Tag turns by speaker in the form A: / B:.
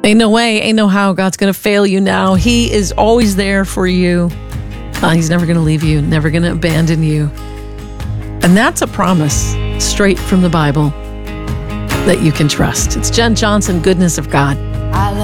A: Ain't no way, ain't no how God's going to fail you now. He is always there for you. He's never going to leave you, never going to abandon you. And that's a promise straight from the Bible that you can trust. It's Jen Johnson, Goodness of God.